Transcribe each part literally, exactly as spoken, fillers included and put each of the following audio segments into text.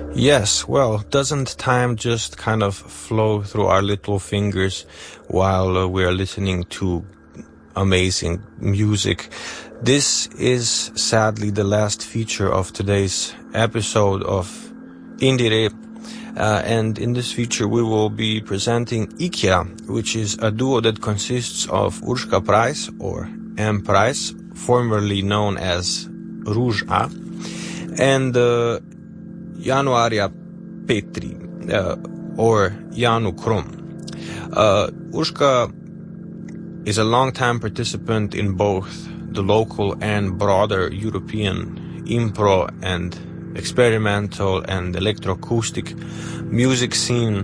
Yes, well, doesn't time just kind of flow through our little fingers while uh, we are listening to amazing music? This is sadly the last feature of today's episode of Indire, uh, and in this feature we will be presenting Ikea, which is a duo that consists of Urška Price, or M. Price, formerly known as Rouge A, and uh, Januaria Petri, uh, or Janu Krom. Uh, Urška is a long-time participant in both the local and broader European impro and experimental and electroacoustic music scene.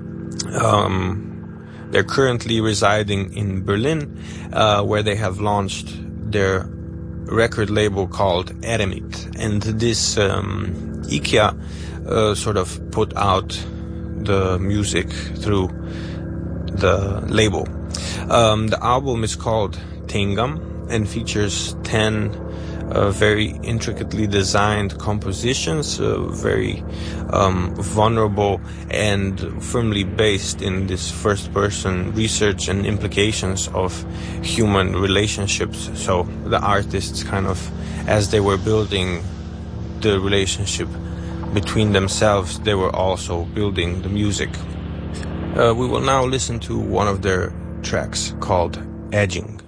Um, they're currently residing in Berlin, uh, where they have launched their record label called Eremit, and this um, Ikea uh, sort of put out the music through the label. Um, the album is called Tingam and features ten uh, very intricately designed compositions, uh, very um, vulnerable and firmly based in this first-person research and implications of human relationships. So the artists kind of, as they were building the relationship between themselves, they were also building the music. Uh, we will now listen to one of their tracks called Edging.